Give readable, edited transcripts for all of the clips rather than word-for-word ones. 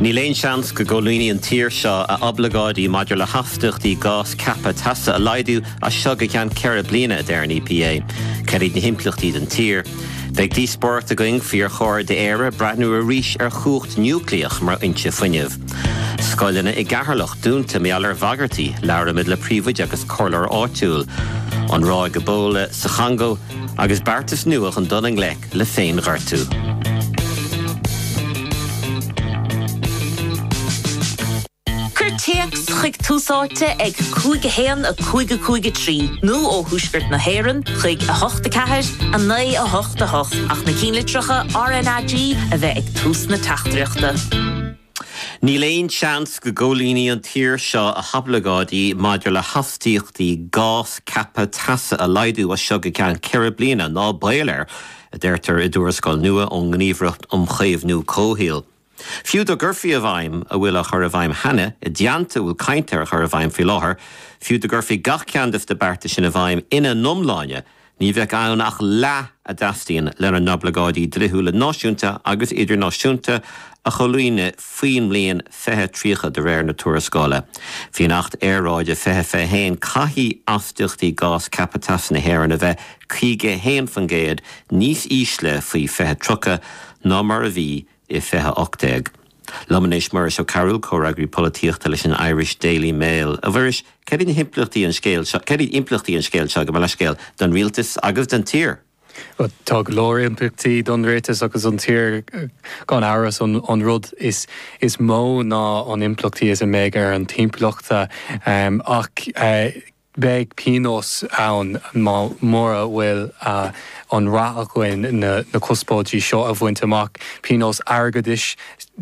Ní léon seans go golíní an tír seo a obligádí maidir le haftachtí gás cappa tasa a laidú a seo go ceann ceithre bliana ar an EPA. Ceird na himplachtaí den tír. Beidh tí sport a going fíor chóir de éire breathnú a rís ar chuacht núcleach mar inse fuinneamh. Scoileanna I gcatharlach dúnta meallar vagartí leabhar amid le príomhaid agus corlar áitiúil. An rá go bóla sa chango agus beartas nuach an Dunning Lech le féin ghartú. Teach chuig túsáte ag cúige héan a cúige trí. Nó ó thuisgurt na héireann chuig a hochta ceathir a naí a hochta hocht ach na cínlitricha RNAG a bheith ag tús na teachtareachta. Ní léon seans go golíní an tír seo a hablagádaí maidir le haftaíochtaí gás cappa tasa a laidú a seo go ceann ceithre bliana ná bailir a deirtar I dúrascáil nua ón gníomhreacht chéimhnú cóthaíl. Fiú do gurfií a bhaim a bhfuil a chur a bhaim henne, I dianta bhfuil caintear a chur a bhaim fi láthair, fiú do gurfií gach ceandamh de bearta sin a bhaim ina nomláine, ní bheith ann ach le a dastíon le an noblagádaí dlithúla náisiúnta agus idir náisiúnta a cholúine faoin mbliain fethe tríocha de réir na tuarascála. Bhí nacht éráide fethe héin caithí aftuchtaí gás cappa tasa na héireann a bheith cíige héin fan géad níos ísle faoi fethe trucha ná mar a bhí I fethe octéag. Lamanéis mar seo Carol Coragri políochta leis an Irish Daily Mail. A bhiris, ceird implachtaí an scéil seo go le scéil don rialtas agus den tír. Tá glóir implachtaí don rialtas agus an tír gan áras an rud is mó ná an implachtaí is a méid ar an timplachta ach Beg Pinos ann móra bhfuil an rá a goin na cuspóidí seo a bhaint amach. Pinos airgadis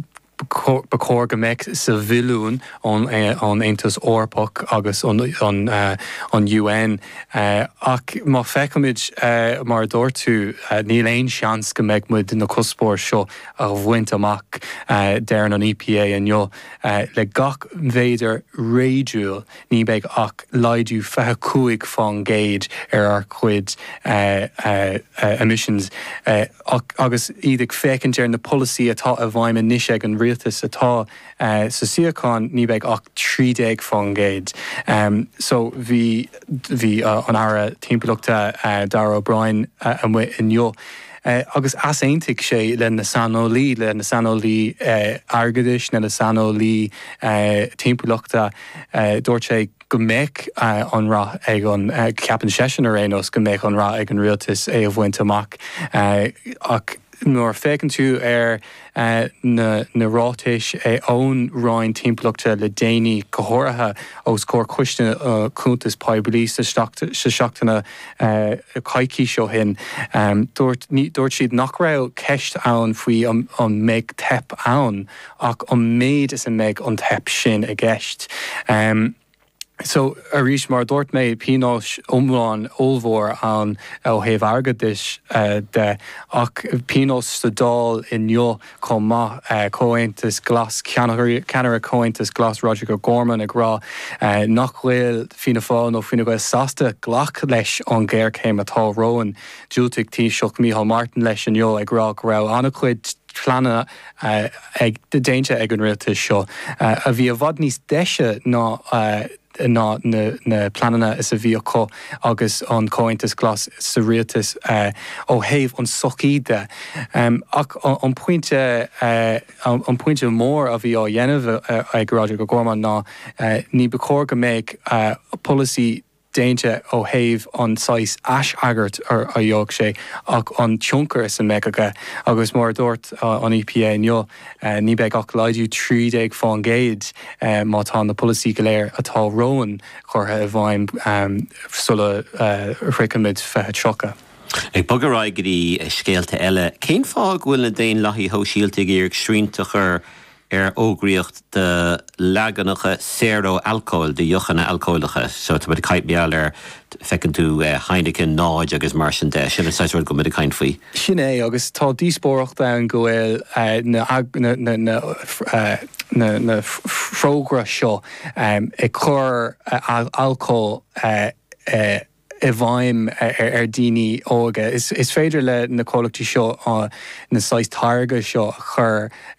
becór go meic sa bhilún an Aontas Eorpach agus an UN ach má feicimid mar dúirtú níl éon seans go meic muid na cuspóir seo a bhaint amach dearan an EPA anneo le gach mhéidir réidiúil ní beidh ach laidú fethe cúig fan géid ar chuid emissions agus iad ag fécinn dear na policy atá a bhaim in níos ag an rialtas atá sa siacán ní beidh ach 30 fan géid. So bhí an ára timpeachta Dara O'Brien an bhuiith inneo. Agus as éintigh sé le na sanolí airgadis na sanolí timpeachta dúirt sé go meic an rá ag an ceapan sesin ar éanos go meic an rá ag an rialtas é a bhaint amach ach nuair fécinn tú ar na rátéis ón ráin timpeachta le déanaí cothóirithe os cóir cuiste cúntas poiblí sa seachtainna caiicí seo hin. Dúirt siad nach raibh ceist ann faoi an méid tep ann ach an méid is an méid an tep sin a gceist. So a rís mar dúirt méid Pinos umláin olmhór an ó héamh airgadis de ach Pinos sa dál inneo chun maith comhaontas glas ceannaire comhaontas glas Roger O'Gorman ag rá nach bhfuil Fianna Fáil nó Fianna Gael sásta ghlach leis an ggéircéim atá roin dúilteach Taoiseach Micheál Martin leis inneo ag rá go raibh anna chuid planna ag de déinte ag an rialtas seo a bhí a bhfad níos deise ná na planana is a bhí acu agus an comhaontas glas sa rialtas ó thaobh an sochíide ach an pointe mór a bhí á dhéanamh ag Roger O'Gorman ná ní becóir go mbeidh policy déinte ó thaobh an sais as agart ar a dheog sé ach an tionchar is an méige agus mór dúirt an EPA inneo ní beidh ach laidú 30 fan géid má tá na policy go léir atá roin chutha a bhaim sula ricimid fethe trocha. Ag bogará gurí scéalta eile, cén fág bhfuil na déon laithí hóisialta ag sriantachar ar ógríocht de legannacha zero alcohol de jochanna alcoholacha. So tá bud caiip beal ar fecinn tú Heineken náid agus mar sin de sin saisúil go mid a cain faoi. Sin é agus tá díospóireachta an go bhfuil na frógra seo ag chur alcohol I bhaim ar daoine óga. Is féidir le na cólachtaí seo na 6 targa seo chur